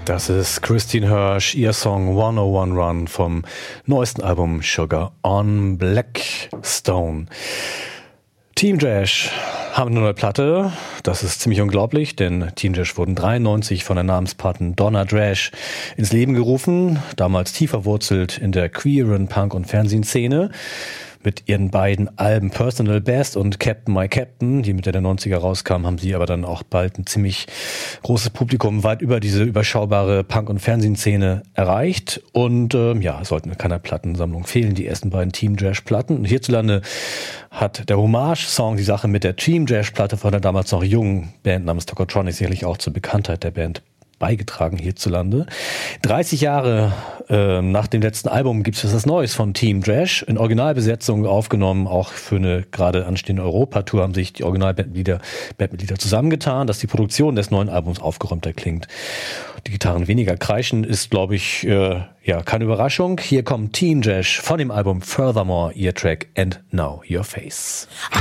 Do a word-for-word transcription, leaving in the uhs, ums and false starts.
Das ist Christine Hirsch, ihr Song hundertundeins Run vom neuesten Album Sugar on Blackstone. Team Dresch haben eine neue Platte. Das ist ziemlich unglaublich, denn Team Dresch wurden dreiundneunzig von der Namenspatin Donna Dresch ins Leben gerufen. Damals tief verwurzelt in der queeren Punk- und Fernsehszene. Mit ihren beiden Alben Personal Best und Captain My Captain, die Mitte der neunziger rauskamen, haben sie aber dann auch bald ein ziemlich großes Publikum weit über diese überschaubare Punk- und Fernsehszene erreicht. Und ähm, ja, es sollten in keiner Plattensammlung fehlen, die ersten beiden Team Dresch-Platten. Und hierzulande hat der Hommage-Song die Sache mit der Team Dresch-Platte von der damals noch jungen Band namens Tokotronic sicherlich auch zur Bekanntheit der Band beigetragen hierzulande. dreißig Jahre äh, nach dem letzten Album gibt es was Neues von Team Dresch. In Originalbesetzung aufgenommen, auch für eine gerade anstehende Europatour haben sich die Originalbandmitglieder Bandmitglieder zusammengetan, dass die Produktion des neuen Albums aufgeräumter klingt. Die Gitarren weniger kreischen ist, glaube ich, äh, ja keine Überraschung. Hier kommt Team Dresch von dem Album Furthermore, ihr Track And Now Your Face.